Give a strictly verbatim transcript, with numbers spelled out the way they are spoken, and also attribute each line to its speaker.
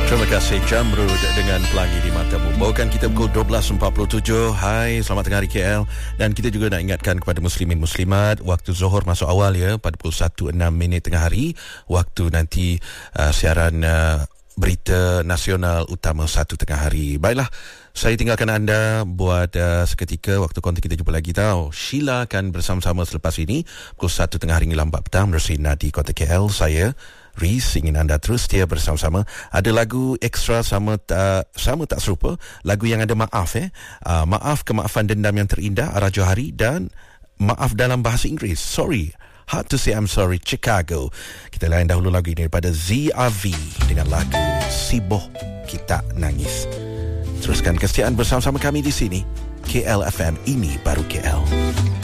Speaker 1: Terima kasih Jamrud dengan Pelangi di Matamu. Bawakan kita pukul dua belas empat puluh tujuh. Hai, selamat tengah hari K L. Dan kita juga nak ingatkan kepada muslimin muslimat, waktu Zuhur masuk awal ya, pada pukul satu enam minit tengah hari. Waktu nanti uh, siaran uh, berita nasional utama satu tengah hari. Baiklah, saya tinggalkan anda buat uh, seketika. Waktu konti kita jumpa lagi tau. Sheila akan bersama-sama selepas ini pukul satu tengah hari hingga empat petang bersama di Kota K L. Saya Riz ingin anda terus setia bersama-sama. Ada lagu ekstra sama tak, sama tak serupa, lagu yang ada maaf eh uh, maaf, kemaafan dendam yang terindah, Arah Johari, dan maaf dalam bahasa Inggeris, sorry, hard to say I'm sorry, Chicago. Kita layan dahulu lagu ini daripada Z R V dengan lagu Siboh Kita Nangis. Teruskan kesetiaan bersama-sama kami di sini K L F M, ini baru K L.